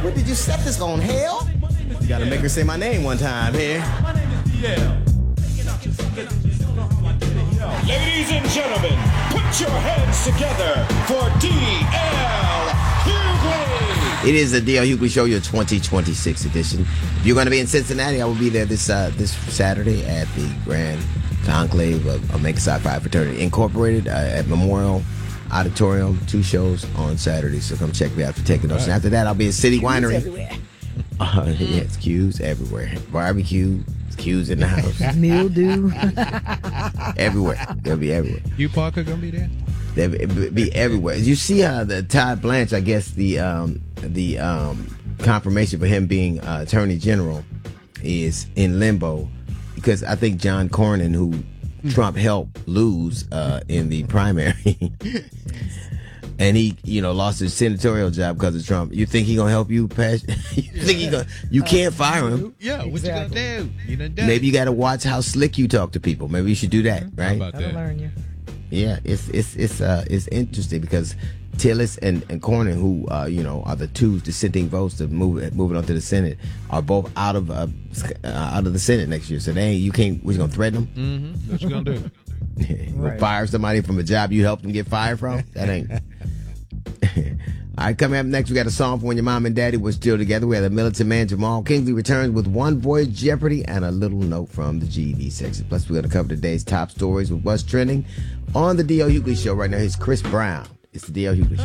What did you set this on, hell? You gotta make her say my name one time here. Ladies and gentlemen, put your hands together for D.L. Hughley. It is the D.L. Hughley Show, your 2026 edition. If you're going to be in Cincinnati, I will be there this Saturday at the Grand Conclave of Omega Psi Phi Fraternity Incorporated at Memorial Auditorium. 2 shows on Saturday, so come check me out for taking those. And after that, I'll be at City Winery. Yes, cues everywhere. Barbecue, cues in the house. Mildew. Everywhere. They'll be everywhere. You, Parker, gonna be there? They'll be everywhere. You see how the Todd Blanche, I guess the confirmation for him being Attorney General is in limbo because I think John Cornyn, who Trump helped lose in the primary, and he, lost his senatorial job because of Trump. You think he gonna help you pass? You think he gonna? You can't fire him. Yeah, what you gonna do? You done done. Maybe you got to watch how slick you talk to people. Maybe you should do that, right? How about That'll that? learn you. Yeah, it's interesting because Tillis and Cornyn, who are the 2 dissenting votes to move it on to the Senate, are both out of the Senate next year. So you can't. What, you gonna threaten them? Mm-hmm. What you gonna do? Right. Fire somebody from a job you helped them get fired from? That ain't. All right, coming up next, we got a song for when your mom and daddy were still together. We have the militant man Jamal Kingsley returns with One Voice Jeopardy and a little note from the GED section. Plus, we're going to cover today's top stories with what's trending on the D.L. Hughley Show right now. Here's Chris Brown. It's the D.L. Hughley Show.